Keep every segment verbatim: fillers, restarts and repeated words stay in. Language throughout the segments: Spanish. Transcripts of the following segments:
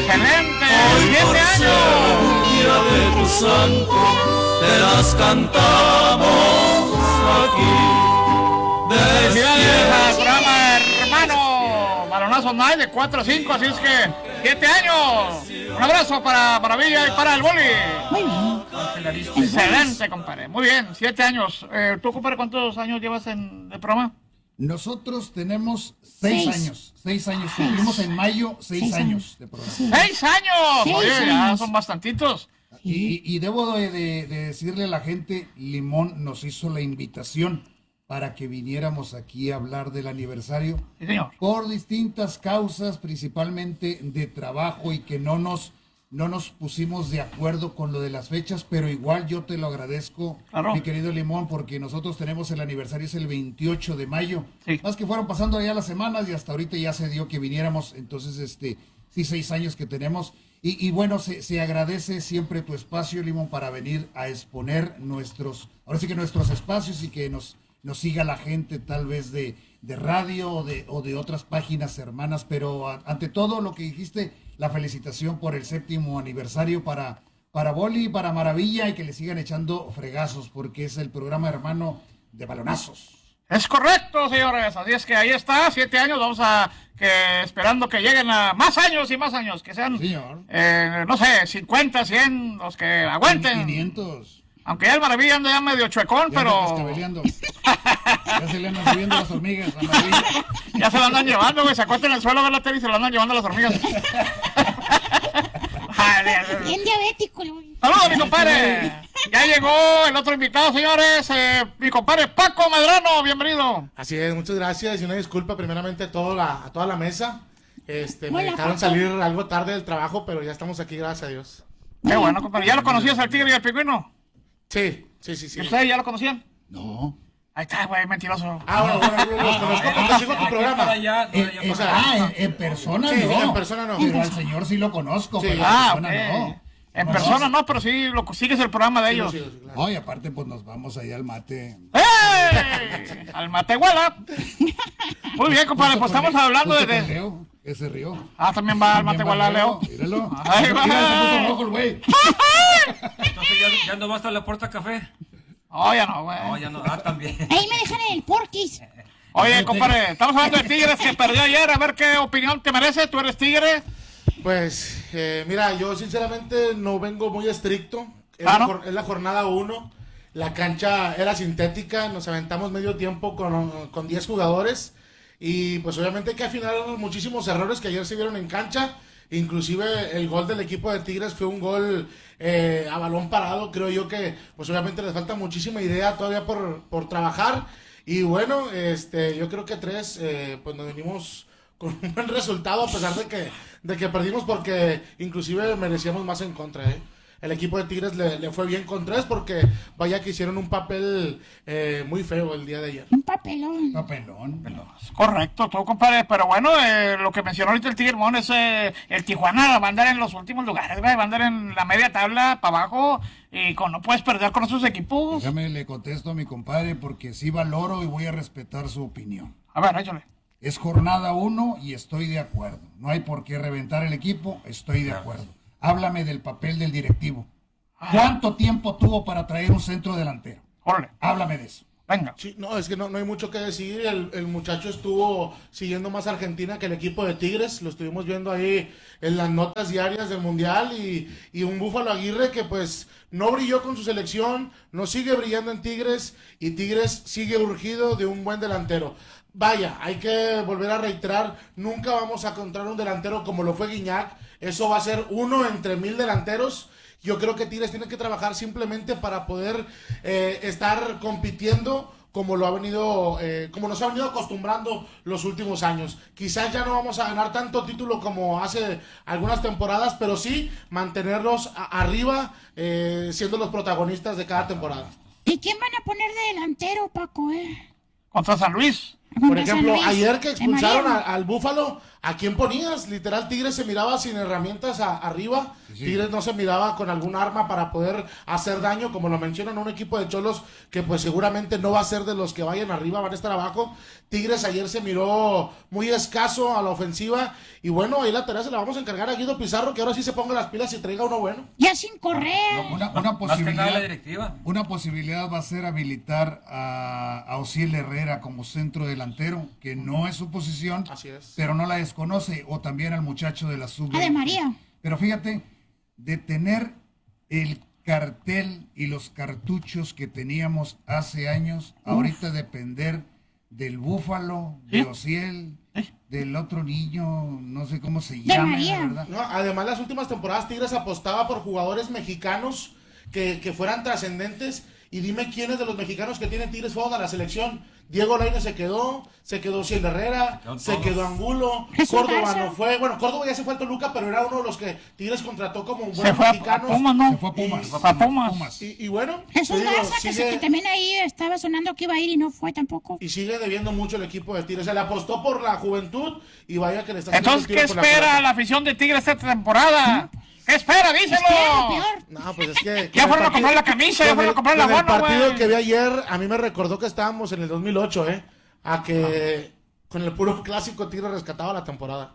¡Excelente! Hoy por ¡Siete ser años! día de tu santo, te las cantamos aquí. ¡Felicidades al programa, hermano! Balonazo Night de cuatro a cinco, así es que ¡siete años! Un abrazo para Maravilla y para el boli. Muy bien. Excelente, compadre. Muy bien, siete años. Eh, ¿Tú, compadre, cuántos años llevas en el programa? Nosotros tenemos seis, Seis. años. Seis años. Cumplimos en mayo seis, Seis años. años. de programa. ¡Seis años! Seis Oye, ya años. son bastantitos. Y, y debo de, de- de decirle a la gente, Limón nos hizo la invitación para que viniéramos aquí a hablar del aniversario Sí, señor. por distintas causas, principalmente de trabajo, y que no nos, no nos pusimos de acuerdo con lo de las fechas, pero igual yo te lo agradezco, Claro. mi querido Limón, porque nosotros tenemos el aniversario, es el veintiocho de mayo. Sí. Más que fueron pasando ya las semanas y hasta ahorita ya se dio que viniéramos, entonces este, sí, seis años que tenemos. Y, y bueno, se, se agradece siempre tu espacio, Limón, para venir a exponer nuestros, ahora sí que nuestros espacios, y que nos, nos siga la gente tal vez de, de radio o de, o de otras páginas hermanas, pero a- ante todo lo que dijiste, la felicitación por el séptimo aniversario para, para Boli, para Maravilla, y que le sigan echando fregazos, porque es el programa hermano de balonazos. Es correcto, señores. Así es que ahí está, siete años. Vamos a que esperando que lleguen a más años y más años, que sean, Señor. eh, no sé, cincuenta, cien, los que aguanten. quinientos. Aunque ya el Maravilla anda ya medio chuecón, Ya anda pero cascabeleando. Ya se le andan subiendo las hormigas a Maravilla. ya se lo andan llevando, güey. Se acuesta en el suelo a ver la tele y se lo andan llevando las hormigas. Bien diabético. el- Saludos, mi compadre. Ya llegó el otro invitado, señores. Eh, mi compadre Paco Medrano, bienvenido. Así es, muchas gracias y una disculpa primeramente a, todo la, a toda la mesa. Este, me Hola, dejaron Paco. salir algo tarde del trabajo, pero ya estamos aquí, gracias a Dios. Qué bueno, compadre. ¿Ya lo conocías al tigre y al pingüino? Sí, sí, sí, sí. ¿Y ustedes ya lo conocían? No. Ahí está, güey, mentiroso. Ah, bueno, bueno, yo los conozco porque sigo tu programa. En, en- o sea, ah, en, en persona sí, no. en persona no. Pero al señor sí lo conozco, Sí. pero Ah, en ok. persona no. En No, persona no, pero sí lo sigues el programa de ellos. Sí, sí, sí, claro. No, y aparte pues nos vamos allá al mate. ¡Ey! Al Matehuela. Muy bien, compadre, pues Justo estamos con- hablando justo de... con Leo, que se rió. Ah, también va al También Matehuela, va Leo. Míralo. Ay, va. Mira, se puso rojo el güey. Entonces ya, ya no va hasta la puerta café. Oh, ya no, güey. No, ya no. Ah, también. Ahí me dejan en el porquis. Oye, compadre, estamos hablando de Tigres que perdió ayer. A ver qué opinión te merece. Tú eres Tigre. Pues, eh, mira, yo sinceramente no vengo muy estricto. Es, Ah, la, ¿no? jor- es la jornada uno. La cancha era sintética. Nos aventamos medio tiempo con, con diez jugadores. Y pues obviamente hay que afinar muchísimos errores que ayer se vieron en cancha. Inclusive el gol del equipo de Tigres fue un gol eh, a balón parado. Creo yo que pues obviamente les falta muchísima idea todavía por, por trabajar. Y bueno, este, yo creo que tres, eh, pues nos venimos con un buen resultado a pesar de que, de que perdimos porque inclusive merecíamos más en contra, ¿eh? El equipo de Tigres le, le fue bien con tres porque vaya que hicieron un papel eh, muy feo el día de ayer. Un papelón. Papelón. Correcto, tú, compadre. Pero bueno, eh, lo que mencionó ahorita el Tigre Mon es eh, el Tijuana va a andar en los últimos lugares, güey. Va a andar en la media tabla para abajo y con, no puedes perder con esos equipos. Déjame le contesto a mi compadre porque sí valoro y voy a respetar su opinión. A ver, échale. Es jornada uno y estoy de acuerdo. No hay por qué reventar el equipo, estoy de acuerdo. Háblame del papel del directivo. ¿Cuánto tiempo tuvo para traer un centro delantero? Órale, Háblame de eso. venga. Sí, no, es que no, no hay mucho que decir. El, el muchacho estuvo siguiendo más a Argentina que el equipo de Tigres. Lo estuvimos viendo ahí en las notas diarias del Mundial. Y, y un Búfalo Aguirre que pues no brilló con su selección, no sigue brillando en Tigres. Y Tigres sigue urgido de un buen delantero. Vaya, hay que volver a reiterar, nunca vamos a encontrar un delantero como lo fue Guiñac. Eso va a ser uno entre mil delanteros. Yo creo que Tigres tiene que trabajar simplemente para poder eh, estar compitiendo como lo ha venido, eh, como nos ha venido acostumbrando los últimos años. Quizás ya no vamos a ganar tanto título como hace algunas temporadas, pero sí mantenerlos a- arriba, eh, siendo los protagonistas de cada temporada. ¿Y quién van a poner de delantero, Paco, eh? Contra San Luis. Por Contra San ejemplo, Luis, ayer que de expulsaron a- Mariano. al Búfalo, ¿a quién ponías? Literal, Tigres se miraba sin herramientas a, arriba. Sí. Tigres no se miraba con algún arma para poder hacer daño, como lo mencionan, un equipo de Cholos que pues seguramente no va a ser de los que vayan arriba, van a estar abajo. Tigres ayer se miró muy escaso a la ofensiva. Y bueno, ahí la tarea se la vamos a encargar a Guido Pizarro, que ahora sí se ponga las pilas y traiga uno bueno. Ya sin correr. Una, una, Más que nada la posibilidad, directiva. una posibilidad va a ser habilitar a, a Osiel Herrera como centro delantero, que no es su posición, Así es. pero no la desconoce, o también al muchacho de la sub. A de María. Pero fíjate, de tener el cartel y los cartuchos que teníamos hace años, Uf. ahorita depender del Búfalo, de Osiel, del otro niño, no sé cómo se llama, la verdad. No, además, las últimas temporadas Tigres apostaba por jugadores mexicanos que, que fueran trascendentes. Y dime quiénes de los mexicanos que tienen Tigres fueron a la selección. Diego Lainez se quedó, se quedó Ciel Herrera, se todos. quedó Angulo, Jesús Córdoba Garza. no fue. Bueno, Córdoba ya se fue al Toluca, pero era uno de los que Tigres contrató como un Se buen fue a, a mexicano. Pumas, ¿no? Se fue a Pumas. Se fue a Pumas. Pumas. Y, y bueno, Jesús te digo, Garza, que, se- sigue- que también ahí estaba sonando que iba a ir y no fue tampoco. y sigue debiendo mucho el equipo de Tigres. Se le apostó por la juventud y vaya que le está haciendo Entonces, el tiro ¿qué por la espera culata. la afición de Tigres esta temporada? ¿Qué espera? Es que era lo Díselo. peor. No, pues es que... Ya con fueron el a comprar la camisa, ya con fueron a el- comprar la con el bono, partido güey. que vi ayer, a mí me recordó que estábamos en el dos mil ocho, ¿eh? A que con el puro clásico Tigres rescataba la temporada.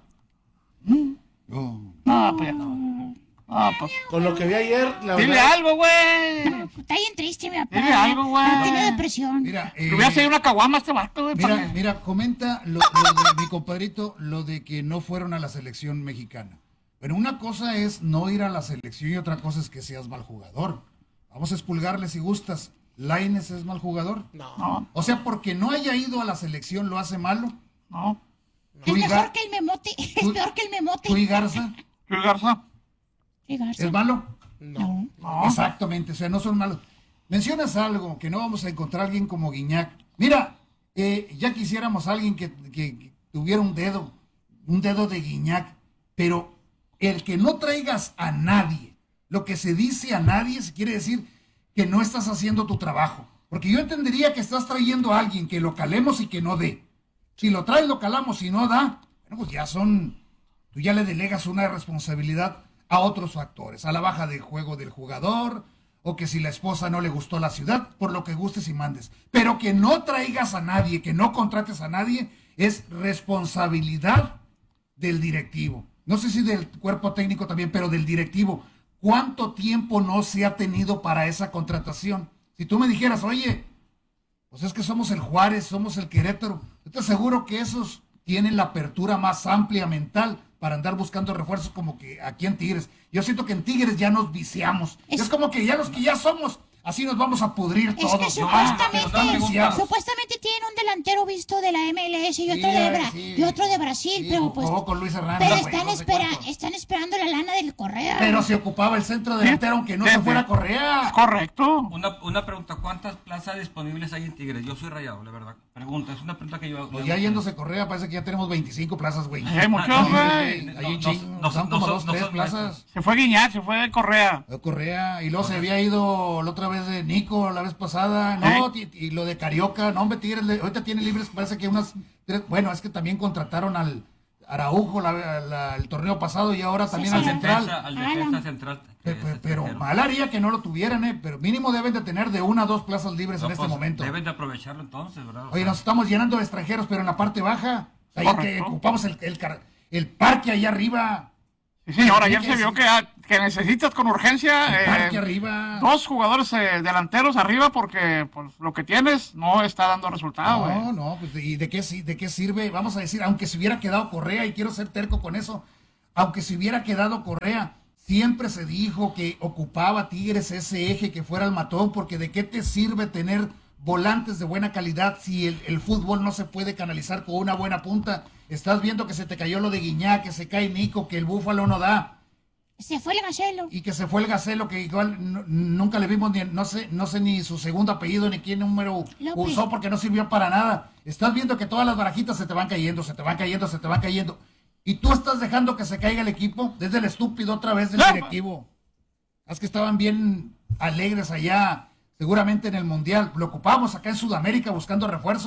Oh. No, pues. No, pues. Con lo que vi ayer, la Dile verdad... algo, güey. No, está bien triste, mi papá. Dile algo, güey. Tiene depresión. Mira, eh, Le hubiera seguido una caguama a este vato, güey. mira, para que- mira, comenta lo, lo de mi compadrito, lo de que no fueron a la selección mexicana. Pero una cosa es no ir a la selección y otra cosa es que seas mal jugador. Vamos a expulgarle si gustas. ¿Lainez es mal jugador? No. No, O sea, porque no haya ido a la selección lo hace malo. no. Es ¿Tú y mejor Gar- que el memote. Es tú- peor que el memote. ¿Tú y Garza? Luis Garza. Sí, Garza. ¿Es malo? No. No. Exactamente, o sea, no son malos. Mencionas algo, que no vamos a encontrar a alguien como Guiñac. Mira, eh, ya quisiéramos a alguien que, que- que tuviera un dedo, un dedo de Guiñac, pero el que no traigas a nadie, lo que se dice a nadie, se quiere decir que no estás haciendo tu trabajo. Porque yo entendería que estás trayendo a alguien que lo calemos y que no dé. Si lo traes, lo calamos y no da, bueno, pues ya son, tú ya le delegas una responsabilidad a otros factores, a la baja de juego del jugador, o que si la esposa no le gustó la ciudad, por lo que gustes y mandes. Pero que no traigas a nadie, que no contrates a nadie, es responsabilidad del directivo. No sé si del cuerpo técnico también, pero del directivo. ¿Cuánto tiempo no se ha tenido para esa contratación? Si tú me dijeras, oye, pues es que somos el Juárez, somos el Querétaro, yo te aseguro que esos tienen la apertura más amplia mental para andar buscando refuerzos como que aquí en Tigres. Yo siento que en Tigres ya nos viciamos. Es, Es- como que ya los que ya somos, así nos vamos a pudrir Es todos. que ¿no? supuestamente, Ah, pero viciados. supuestamente tienen un delantero visto de la M L S y otro Sí, de, Bra- sí. y otro de Brasil, Sí, pero jugó pues con Luis Hernández, pero güey, están, no sé espera, cuánto. están esperando la lana del Correa. Pero se ocupaba el centro delantero aunque no Sí, se sí. fuera Correa. Correcto. Una, una pregunta, ¿cuántas plazas disponibles hay en Tigres? Yo soy Rayado, la verdad. Pregunta, es una pregunta que yo... Pues yo- ya yéndose Correa, parece que ya tenemos veinticinco plazas, güey. Hay muchos, Ah, güey. no, Hay un no, chingo, no, son no, como no, dos, no tres son plazas. Se fue Guiñac, se fue Correa. Correa, y luego se había ido la otra vez de Nico, la vez pasada, no, y, y lo de Carioca, no, hombre, Tigres, le- ahorita tiene libres, parece que unas, tres, bueno, es que también contrataron al Araujo la- la- el torneo pasado y ahora también sí, al sí. central. Defensa, al Alan. defensa central. que Pe- es pe- Pero extranjero. mal haría que no lo tuvieran, eh, pero mínimo deben de tener de una a dos plazas libres No, en este pues, momento. Deben de aprovecharlo entonces, ¿verdad? O Oye, sea, nos estamos llenando de extranjeros, pero en la parte baja, ahí que Correcto. ocupamos el, el, car- el parque allá arriba, Sí, señor, ayer Sí, se sí. vio que, ah, que necesitas con urgencia el parque eh, arriba. dos jugadores eh, delanteros arriba porque pues, lo que tienes no está dando resultado, güey. No, no, pues ¿y de qué, si- de qué sirve? Vamos a decir, aunque se hubiera quedado Correa, y quiero ser terco con eso, aunque se hubiera quedado Correa, siempre se dijo que ocupaba Tigres ese eje que fuera el matón, porque de qué te sirve tener volantes de buena calidad si el, el fútbol no se puede canalizar con una buena punta. Estás viendo que se te cayó lo de Guiñac, que se cae Nico, que el Búfalo no da. Se fue el Gacelo. Y que se fue el Gacelo, que igual no- nunca le vimos, ni, no sé no sé ni su segundo apellido, ni qué número López. usó, porque no sirvió para nada. Estás viendo que todas las barajitas se te van cayendo, se te van cayendo, se te van cayendo. Y tú estás dejando que se caiga el equipo, desde el estúpido otra vez del No. directivo. Es que estaban bien alegres allá, seguramente en el Mundial. Lo ocupamos acá en Sudamérica buscando refuerzos.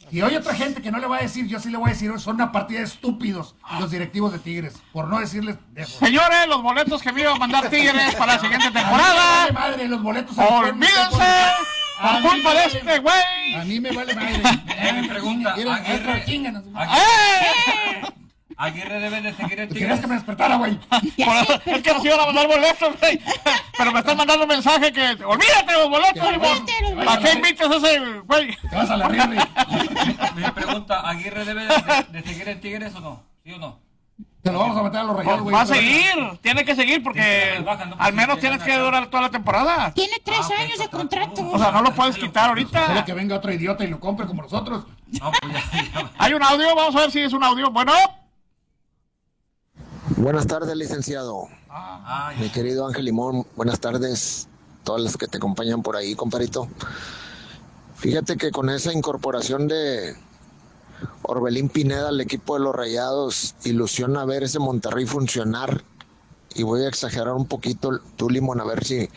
Y hay otra gente que no le va a decir, yo sí le voy a decir, son una partida de estúpidos los directivos de Tigres, por no decirles de eso. Señores, los boletos que me iba a mandar Tigres para la siguiente A mí me temporada. vale madre, los boletos. a los que me Olvídense A por mí culpa me de vale- este güey. A mí me vale madre. Eh, mi pregunta, Quieren- Aguirre- chingan, ¡Eh! Aguirre debe de seguir en ¿Querías Tigres. que me despertara, güey? Por- es que nos iban a mandar boletos, güey. Pero me están mandando un mensaje que olvídate de los boletos, Limón. Olvídate de los ¿Para qué boletos. invitas a ese güey? Te vas a la Riri. Mi pregunta, ¿Aguirre debe de, de seguir en Tigres o no? ¿Sí o no? Te lo vamos a meter a los rayados, güey. Va a seguir, tiene que seguir porque Sí, bajan, no, al pues, menos sí, tienes llegan que acá. durar toda la temporada. Tiene tres Ah, ok, años de contrato. contrato. O sea, no lo puedes quitar Solo ahorita. que venga otro idiota y lo compre como nosotros. No, pues ya, ya. Hay un audio, vamos a ver si es un audio. Bueno. Buenas tardes, licenciado. Ah, ya. Mi querido Ángel Limón, buenas tardes. Todos los que te acompañan por ahí, compadrito. Fíjate que con esa incorporación de Orbelín Pineda al equipo de los Rayados, ilusiona ver ese Monterrey funcionar. Y voy a exagerar un poquito, tú, Limón, a ver si,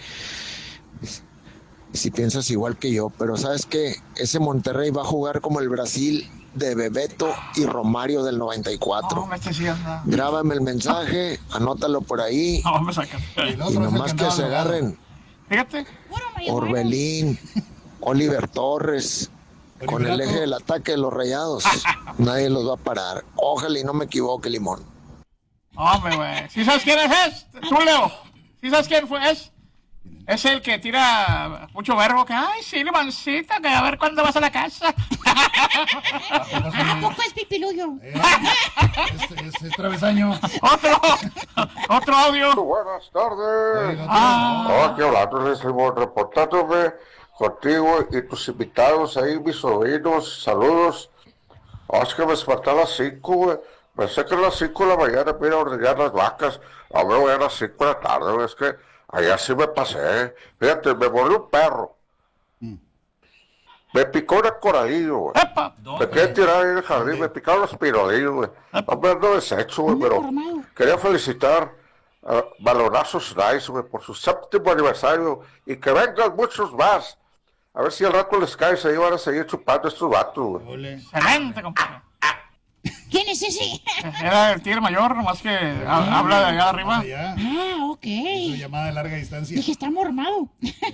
si piensas igual que yo. Pero ¿sabes qué? Ese Monterrey va a jugar como el Brasil de Bebeto y Romario del noventa y cuatro. No, me estoy diciendo. Grábame el mensaje, anótalo por ahí. No, me saca. El Y otro es el nomás que andaba se drogado. agarren Fíjate. Bueno, María Orbelín, Oliver Torres, con el Oliverato. eje del ataque de los Rayados. Nadie los va a parar. Ojalá y no me equivoque, Limón. Hombre, güey. ¿Sí sabes quién es? ¿Tú, Leo? ¿Sí sabes quién fue? Es Es el que tira mucho verbo. Que, ay, sí, Limoncita, que a ver cuándo vas a la casa. ¿A poco es pipiluyo? Eh, es, es, es travesaño. Otro. Otro audio. Buenas tardes. Ah. Aquí hablándoles, Limón, reportándome contigo y tus invitados ahí, mis sobrinos. Saludos. Oh, es que me desperté a las cinco, güey. Pensé que a las cinco de la mañana me iba a ordeñar las vacas. Ahora voy a las cinco de la tarde, güey. Es que allá sí me pasé. Fíjate, me mordió un perro. Me picó una coralillo, güey. ¡Epa! Me quedé tirado ahí en el jardín, me picaron los pirodillos, güey. No me ando deshecho, güey, Anda pero formado. quería felicitar a Balonazos Nice, güey, por su séptimo aniversario y que vengan muchos más. A ver si al rato les cae y se van a seguir chupando estos vatos, güey. Ole. Excelente, compadre. ¿Quién es ese? Era el tigre mayor, nomás que ha- habla de allá arriba. Allá, Ah, ok. su llamada de larga distancia. Dije, está mormado.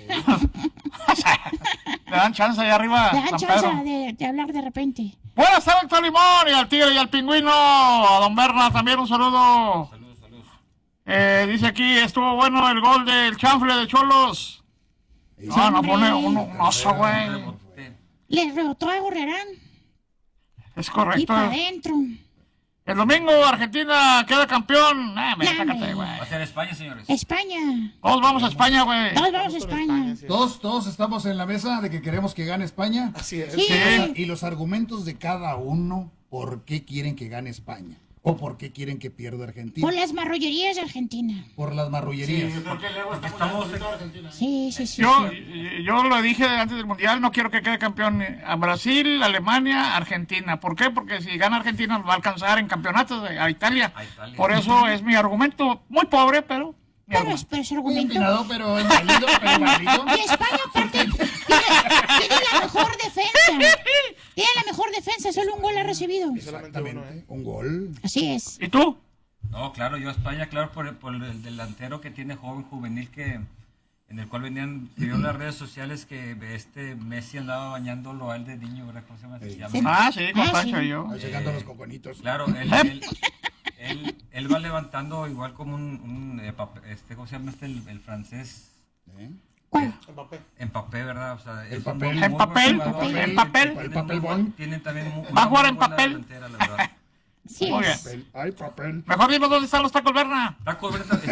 Le dan chance allá arriba. Le dan San chance Pedro. de, de hablar de repente. Buenas tardes, doctor Limón, y al tigre y al pingüino. A don Berna también un saludo. Saludos, saludos. Eh, dice aquí, estuvo bueno el gol del chanfle de Cholos. No, no pone uno, un oso, güey. Rebote. Le rebotó a Gorrerán. Es Y correcto. para adentro. El domingo Argentina queda campeón. Eh, me Nah, sácate, hombre. güey. Va a ser España, señores. España. Todos vamos a España, güey. Todos vamos a España. Todos, todos estamos en la mesa de que queremos que gane España. Así es. Sí. Y los argumentos de cada uno, por qué quieren que gane España. O por qué quieren que pierda Argentina. Por las marrullerías de Argentina. Por las marrullerías. Estamos Sí, sí, sí. Yo, sí. yo lo dije antes del Mundial, no quiero que quede campeón a Brasil, Alemania, Argentina. ¿Por qué? Porque si gana Argentina nos va a alcanzar en campeonatos de- a Italia. A Italia. Por eso es mi argumento, muy pobre, pero mi Pero es, argumento. pero es Muy argumento. empinado, pero es válido, pero válido. Y España, aparte, tiene, tiene la mejor defensa. Tiene la mejor defensa, solo un gol ha recibido. Exactamente. Un gol. Así es. ¿Y tú? No, claro, yo a España, claro, por, el- por el delantero que tiene joven, juvenil, que en el cual venían, se vio en las redes sociales que este Messi andaba bañándolo a él de niño, ¿verdad? ¿Cómo se llama? Se llama. Ah, sí, con Ah, Pancho sí. y yo. Ahí llegando los coconitos. Claro, él, él, él, él va levantando igual como un, un eh, pap- este, ¿cómo se llama este? El, el francés. ¿Eh? ¿Cuál? Mbappé. Empape, ¿verdad? O sea, es un papel. muy- muy En buen papel, jugador. en Tienen- papel. El tienen papel muy bond. buen- Tienen también muy- ¿Va a jugar una en buena papel? delantera, la verdad. Sí Muy bien. es. Papel. Ay, papel. Mejor dime dónde están los tacos, Berna. Tacos Verdes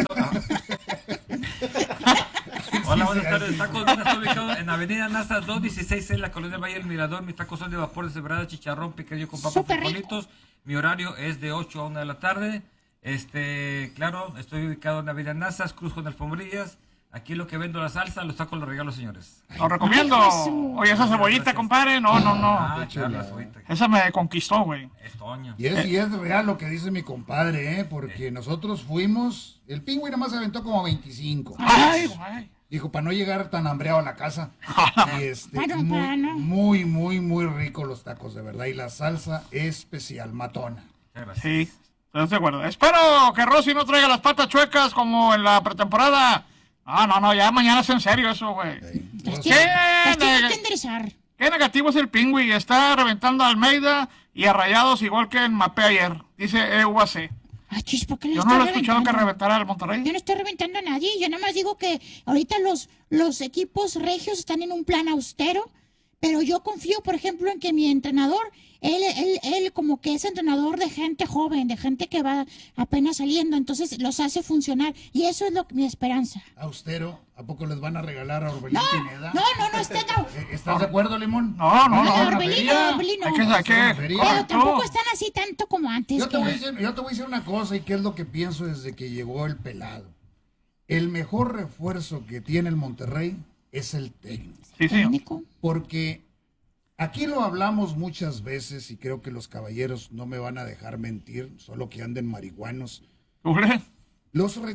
está- Hola, buenas tardes. Tacos Verdes está ubicado en Avenida Nasa doscientos dieciséis en la colonia Valle del Mirador. Mis tacos son de vapor, deshebrada, chicharrón, picadillo con papas Súper frijolitos. Mi horario es de ocho a una de la tarde. Este, claro, estoy ubicado en Avenida Nazas, Cruz con alfombrillas. Aquí lo que vendo la salsa, los tacos los regalo, señores. Lo recomiendo. Ay, Jesús. Oye, esa cebollita, compadre. No, no, no. Ah, claro, la cebollita. Esa me conquistó, güey. Es Toño. Y es, y es real lo que dice mi compadre, ¿eh? Porque nosotros fuimos. El pingüino más se aventó como veinticinco. Ay, güey. Dijo, para no llegar tan hambreado a la casa. Y este, Para, muy, para, no. muy, muy, muy rico los tacos, de verdad. Y la salsa especial, matona. Sí, estoy de acuerdo. Espero que Rossi no traiga las patas chuecas como en la pretemporada. No, no, no, ya mañana es en serio eso, güey. Las ¿Qué? tiene, las tiene neg- que enderezar. Qué negativo es el Pingüi. Está reventando a Almeida y a Rayados igual que en Mapé ayer. Dice E U A C. Ah, chis, ¿por qué le Yo está no lo he escuchado que reventando? reventara al Monterrey. Yo no estoy reventando a nadie, yo nada más digo que ahorita los, los equipos regios están en un plan austero, pero yo confío, por ejemplo, en que mi entrenador, él, él, él como que es entrenador de gente joven, de gente que va apenas saliendo, entonces los hace funcionar, y eso es lo que mi esperanza. Austero, ¿a poco les van a regalar a Orbelín No, Pineda? no, no, no, está no. Eh, ¿Estás de acuerdo, Limón? No, no, No, no. Orbelín, no, Orbelín no. Hay que, hay que, Pero Pero correcto. tampoco están así tanto como antes. Yo te, que- voy a decir, yo te voy a decir una cosa, y qué es lo que pienso desde que llegó el pelado. El mejor refuerzo que tiene el Monterrey es el técnico. Sí, sí. técnico. Porque aquí lo hablamos muchas veces y creo que los caballeros no me van a dejar mentir, solo que anden marihuanos. Google. Los recu-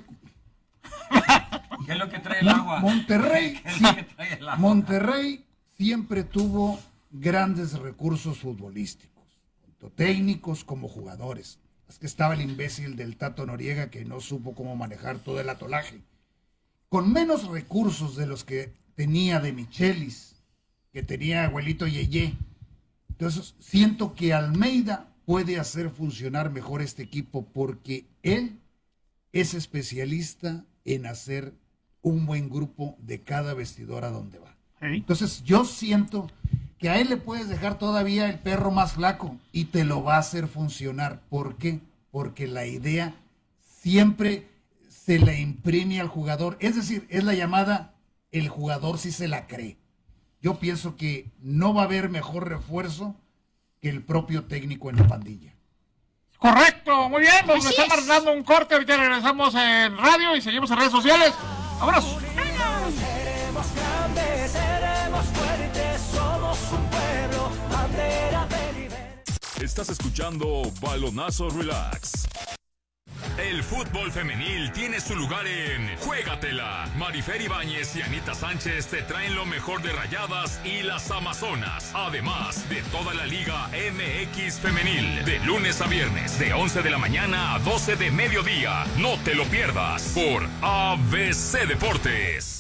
¿Qué es lo que trae el Mon- agua? Monterrey, ¿Qué es sí, lo que trae el agua? Monterrey siempre tuvo grandes recursos futbolísticos, tanto técnicos como jugadores. Es que estaba el imbécil del Tato Noriega que no supo cómo manejar todo el atolaje. Con menos recursos de los que tenía de Michelis, que tenía abuelito Yeye. Entonces, siento que Almeida puede hacer funcionar mejor este equipo porque él es especialista en hacer un buen grupo de cada vestidor a donde va. Sí. Entonces, yo siento que a él le puedes dejar todavía el perro más flaco y te lo va a hacer funcionar. ¿Por qué? Porque la idea siempre se le imprime al jugador. Es decir, es la llamada, el jugador sí se la cree. Yo pienso que no va a haber mejor refuerzo que el propio técnico en la pandilla. Correcto, muy bien. Nos Así estamos es. dando un corte. Ahorita regresamos en radio y seguimos en redes sociales. ¡Vámonos! Seremos grandes, seremos fuertes, somos un pueblo, bandera de libertad. Estás escuchando Balonazo Relax. El fútbol femenil tiene su lugar en Juégatela. Marifer Ibáñez y Anita Sánchez te traen lo mejor de Rayadas y las Amazonas. Además de toda la Liga M X Femenil. De lunes a viernes, de once de la mañana a doce de mediodía. No te lo pierdas por A B C Deportes.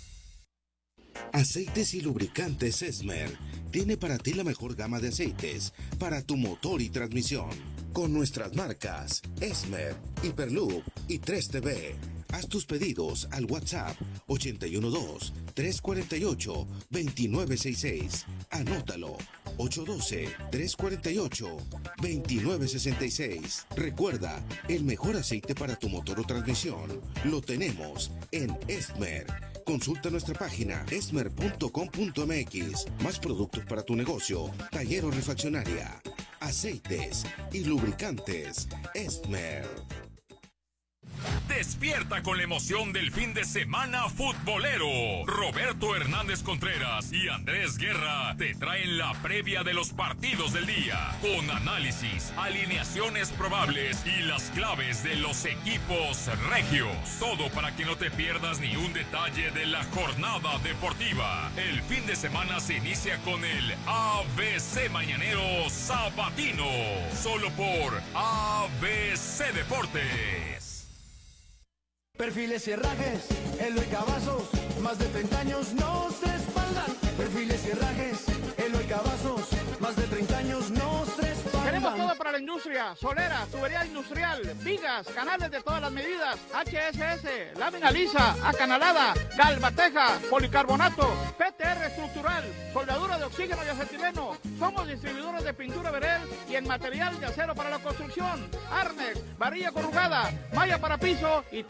Aceites y lubricantes Esmer tiene para ti la mejor gama de aceites para tu motor y transmisión. Con nuestras marcas Esmer, Hyperloop y tres T V. Haz tus pedidos al WhatsApp ocho uno dos, tres cuatro ocho, dos nueve seis seis. Anótalo ocho uno dos, tres cuatro ocho, dos nueve seis seis. Recuerda, el mejor aceite para tu motor o transmisión lo tenemos en Esmer. Consulta nuestra página esmer punto com punto m x. Más productos para tu negocio, taller o refaccionaria. Aceites y lubricantes Esmer. Despierta con la emoción del fin de semana futbolero. Roberto Hernández Contreras y Andrés Guerra te traen la previa de los partidos del día, con análisis, alineaciones probables y las claves de los equipos regios. Todo para que no te pierdas ni un detalle de la jornada deportiva. El fin de semana se inicia con el A B C Mañanero Sabatino, solo por A B C Deportes. Perfiles y herrajes, Eloy Cavazos, más de treinta años nos respaldan. Perfiles y herrajes, Eloy Cavazos, más de treinta años nos respaldan. Tenemos todo para la industria: solera, tubería industrial, vigas, canales de todas las medidas, H S S, lámina lisa, acanalada, galvateja, policarbonato, P T R estructural, soldadura de oxígeno y acetileno. Somos distribuidores de pintura Verel y en material de acero para la construcción, Arnex, varilla corrugada, malla para piso y